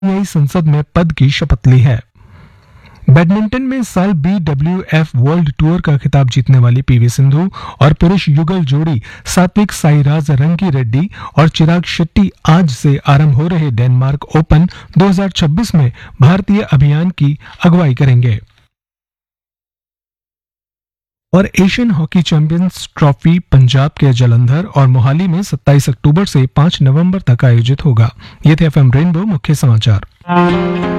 संसद में पद की शपथ ली है। बैडमिंटन में इस साल BWF वर्ल्ड टूर का खिताब जीतने वाली पीवी सिंधु और पुरुष युगल जोड़ी सात्विक साईराज रंकी रेड्डी और चिराग शेट्टी आज से आरंभ हो रहे डेनमार्क ओपन 2026 में भारतीय अभियान की अगुवाई करेंगे। और Asian hockey champions trophy Punjab के जालंधर और मोहाली में 27 अक्टूबर से 5 नवंबर तक आयोजित होगा। ये थे FM रेनबो मुख्य समाचार।